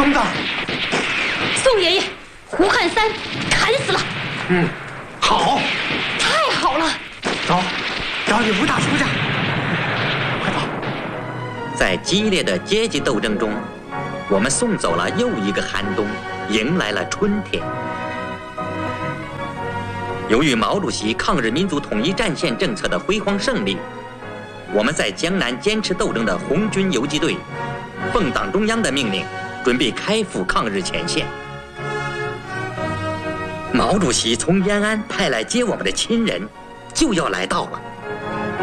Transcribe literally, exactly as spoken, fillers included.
疯子！ 宋爷爷，胡汉三砍死了。 嗯，好， 太好了。 走，找你吴大叔去。快走！ 在激烈的阶级斗争中，我们送走了又一个寒冬，迎来了春天。由于毛主席抗日民族统一战线政策的辉煌胜利，我们在江南坚持斗争的红军游击队，奉党中央的命令，准备开赴抗日前线。毛主席从延安派来接我们的亲人，就要来到了。